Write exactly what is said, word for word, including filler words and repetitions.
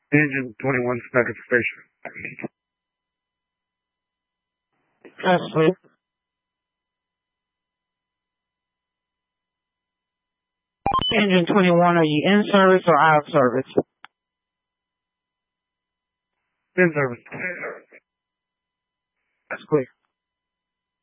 Engine twenty-one, Sniper Station. That's clear. Engine twenty-one, are you in service or out of service? In service. That's clear.